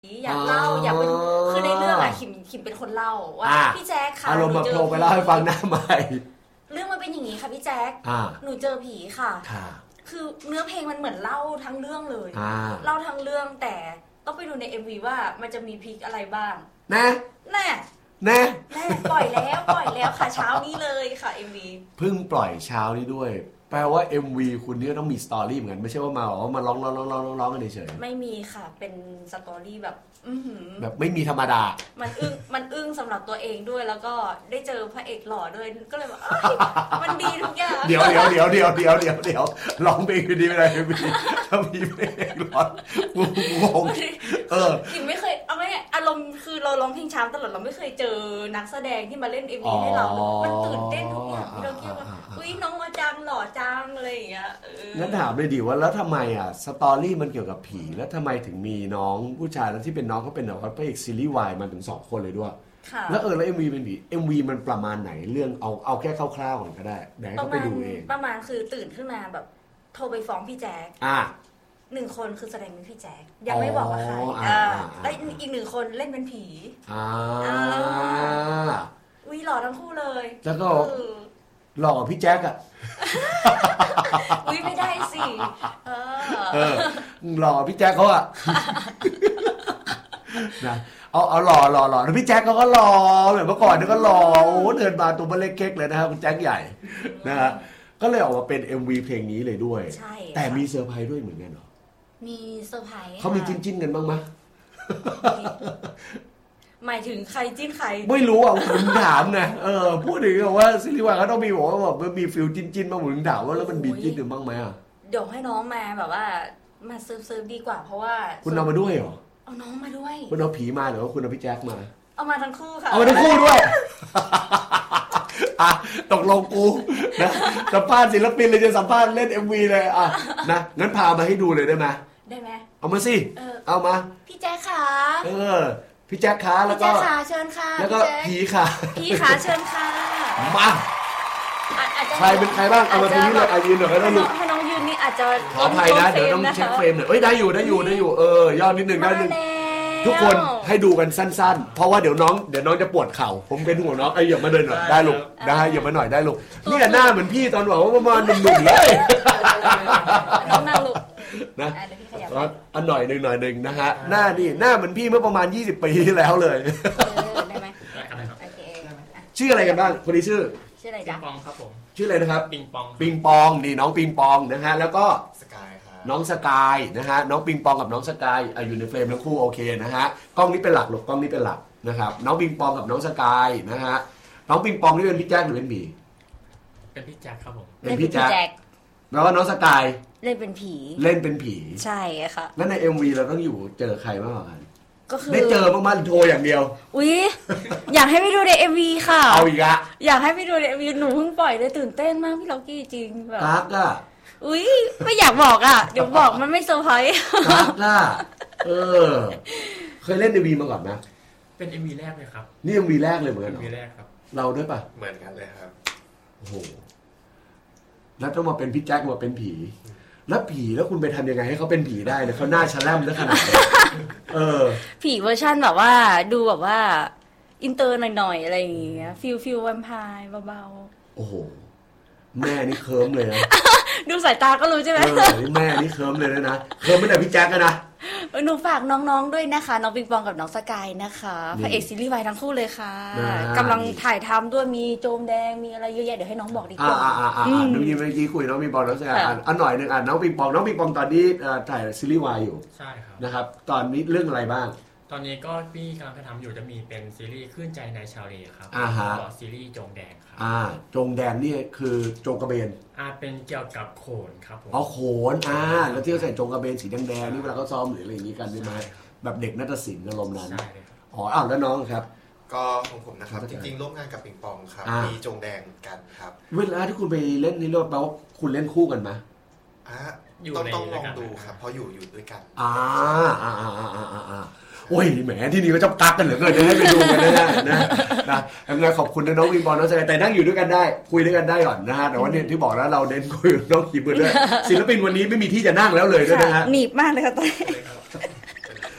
อยากเล่าอยากเป็นคือในเรื่องอะขิมเป็นคนเล่าว่าพี่แจ๊คค่ะอารมณ์แบบโทรไปเล่าให้ฟังหน้าใหม่เรื่องมันเป็นอย่างนี้ค่ะพี่แจ๊คหนูเจอผีค่ะคือเนื้อเพลงมันเหมือนเล่าทั้งเรื่องเลยเล่าทั้งเรื่องแต่ต้องไปดูใน MV ว่ามันจะมีพลิกอะไรบ้างแน่ปล่อยแล้วค่ะเช้านี้เลยค่ะ MV เพิ่งปล่อยเช้านี้ด้วยแปลว่า MV คุณนี่ต้องมีสตอรี่เหมือนกันไม่ใช่ว่ามาร้องกันเฉยๆไม่มีค่ะเป็นสตอรี่แบบแบบไม่มีธรรมดามันอึ้งสำหรับตัวเองด้วยแล้วก็ได้เจอพระเอกหล่อด้วยก็เลยแบบมันดีทุกอย่างเดี๋ยวร้องเพลงดีไปเลยถ้ามีเพลงหล่องงกินไม่เคยเอาไงอารมณ์คือเราร้องเพลงช้าตลอดเราไม่เคยเจอนักแสดงที่มาเล่น MV ให้เรามันตื่นเต้นทุกอย่างที่เราคิดว่าอุ๊ยน้องมาจังหล่อจังอะไรอย่างเงี้ยงั้นถามเลยดิว่าแล้วทำไมสตอรี่มันเกี่ยวกับผีแล้วทำไมถึงมีน้องผู้ชายแล้วที่เป็นน้องเขาเป็นแบบว่าพระเอกซีรีส์วายมันถึง2คนเลยด้วยแล้วแล้ว MV เป็นผี MV มันประมาณไหนเรื่องเอาแค่คร่าวๆก่อนก็ได้เดี๋ยวให้เขาไปดูเองประมาณคือตื่นขึ้นมาแบบโทรไปฟ้องพี่แจ๊ค1 คนคือแสดงเป็นพี่แจ๊คยังไม่บอกว่าใครแล้วอีก1 คนเล่นเป็นผีอุ๊ยหล่อทั้งคู่เลยแล้วก็หล่อพี่แจ๊คอุ๊ยไม่ได้สิหล่อพี่แจ๊คเขานะเอาหล่อแล้วพี่แจ๊คเขาก็หล่อแบบเมื่อก่อนเนี่ยก็หล่อโอ้เดินมาตัวเบลเล็กเก๊กเลยนะครับคุณแจ๊คใหญ่นะฮะก็เลยออกมาเป็น MV เพลงนี้เลยด้วยแต่มีเซอร์ไพรส์ด้วยเหมือนกันเหรอมีเซอร์ไพรส์เขามีจิ้นกันบ้างไหมหมายถึงใครจิ้นใครไม่รู้ผมถามไงพูดถึงว่าซีรีส์วายเขาต้องมีบอกว่าแบบมีฟิลจิ้นบ้างผมถามว่าแล้วมันมีจิ้นกันบ้างไหมเดี๋ยวให้น้องมาแบบว่ามาเซิร์ฟดีกว่าเพราะว่าคุณเอามาด้วยเหรอเอาน้องมาด้วยคุณเอาผีมาหรือว่าคุณเอาพี่แจ็คมาเอามาทั้งคู่ค่ะเอามาทั้งคู่ด้วยตกลงกูนะสัมภาษณ์ศิลปินเลยจะสัมภาษณ์เล่น MV เลยนะงั้นพามาให้ดูเลยได้ไหมเอามาสิเอามาพี่แจ๊คค่ะพี่แจ๊คขาแล้วก็พี่แจ๊คขาเชิญค่ะแล้วก็ผีขาเชิญค่ะมาใครเป็นใครบ้างเอามาตรงนี้เลยยืนหน่อยให้น้องยืนนี่อาจจะขออภัยนะเดี๋ยวต้องเช็คเฟรมหน่อยได้อยู่ย่อนิดนึงทุกคนให้ดูกันสั้นๆเพราะว่าเดี๋ยวน้องจะปวดเข่าผมเป็นห่วงน้องอย่ามาเดินหน่อยได้ลูกได้อย่ามาหน่อยได้ลูกนี่หน้าเหมือนพี่ตอนบอกว่าประมาณหนุ่มๆเลยน้องนั่งลูกนะอันหน่อยนึงนะฮะหน้าเหมือนพี่เมื่อประมาณ20 ปีที่แล้วเลยได้ไหมชื่ออะไรกันบ้างคนนี้ชื่ออะไรจ๊ะปิงปองครับผมชื่ออะไรนะครับปิงปองนี่น้องปิงปองนะฮะแล้วก็สกายครับน้องสกายนะฮะน้องปิงปองกับน้องสกายอยู่ในเฟรมทั้งคู่โอเคนะฮะกล้องนี้เป็นหลักกล้องนี้เป็นหลักนะครับน้องปิงปองกับน้องสกายนะฮะน้องปิงปองนี่เป็นพี่แจ๊คหรือเป็นบีเป็นพี่แจ๊คครับผมเป็นพี่แจ๊คแล้วก็น้องสกายเล่นเป็นผีใช่ค่ะแล้วใน MV เราต้องอยู่เจอใครบ้างกันก็คือได้เจอมากๆโทรอย่างเดียวอุ๊ยอยากให้ไปดูใน MV ค่ะเอาอีกอะอยากให้ไปดูใน MV หนูเพิ่งปล่อยเลยตื่นเต้นมากพี่ล็อกกี้จริงแบบรักอุ๊ยไม่อยากบอกเดี๋ยวบอกมันไม่เซอร์ไพรส์รักเคยเล่น MV มาก่อนนะเป็น MV แรกเลยครับนี่ MV แรกเลยเหมือนกัน MV แรกครับเราด้วยป่ะเหมือนกันเลยครับโอ้โหแล้วต้องมาเป็นพี่แจ็คมาเป็นผีแล้วผีแล้วคุณไปทำยังไงให้เขาเป็นผีได้เนี่ยเขาหน้าชะล่ำได้ขนาดนี้ผีเวอร์ชั่นแบบว่าดูแบบว่าอินเตอร์หน่อยๆอะไรอย่างเงี้ยฟิลแวมไพร์เบาๆโอ้โหแม่นี่เคิร์มเลยนะดูสายตาก็รู้ใช่ไหมแม่นี่เคิร์มเลยนะเคิร์มไม่แต่พี่แจ็คนะหนูฝากน้องๆด้วยนะคะน้องปิงปองกับน้องสกายนะคะพระเอกซีรีส์วายทั้งคู่เลยค่ะกำลังถ่ายทำด้วยมีโจมแดงมีอะไรเยอะแยะเดี๋ยวให้น้องบอกดีกว่าน้องยิ้มเมื่อกี้คุยน้องปิงปองน้องสกายหน่อยนึงน้องปิงปองตอนนี้ถ่ายซีรีส์วายอยู่ใช่ครับนะครับตอนนี้เรื่องอะไรบ้างตอนนี้ก็พี่กำลังทำอยู่จะมีเป็นซีรีส์คลื่นใจในชาวเลครับก็ซีรีส์จงแดงครับจงแดงนี่คือจงกระเบนเป็นเกี่ยวกับโขนครับผมโขนแล้วที่เขาใส่จงกระเบนสีแดงๆนี่เวลาเขาซ้อมหรืออะไรอย่างนี้กันใช่ไหมแบบเด็กนัตศิลป์อารมณ์นั้นแล้วน้องครับก็ของผมนะครับจริงๆร่วมงานกับปิงปองครับมีจงแดงกันครับเวลาที่คุณไปเล่นนี่รถแปลว่าคุณเล่นคู่กันไหมต้องลองดูครับเพราะอยู่ด้วยกันโอ้ยแหมที่นี่ก็จะกักกันเหลือเกินจะให้ไปดูกันนะยังไงขอบคุณน้องวิงบอลน้องสกายแต่นั่งอยู่ด้วยกันได้คุยด้วยกันได้ก่อนนะฮะแต่ว่าเนี่ยที่บอกแล้วเราเน้นคุยน้องขี่มือด้วยศิลปินวันนี้ไม่มีที่จะนั่งแล้วเลยด้วยนะฮะหนีบมากเลยค่ะตอนนี้